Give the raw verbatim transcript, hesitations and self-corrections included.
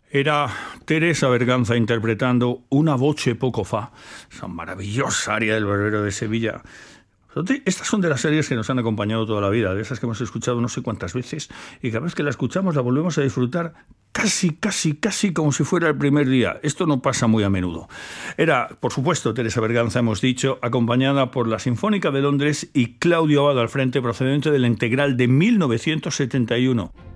Era Teresa Berganza interpretando Una voce poco fa, esa maravillosa aria del Barbero de Sevilla. Estas son de las series que nos han acompañado toda la vida, de esas que hemos escuchado no sé cuántas veces, y cada vez que la escuchamos la volvemos a disfrutar casi, casi, casi como si fuera el primer día. Esto no pasa muy a menudo. Era, por supuesto, Teresa Berganza, hemos dicho, acompañada por la Sinfónica de Londres y Claudio Abbado al frente, procedente de la Integral de mil novecientos setenta y uno.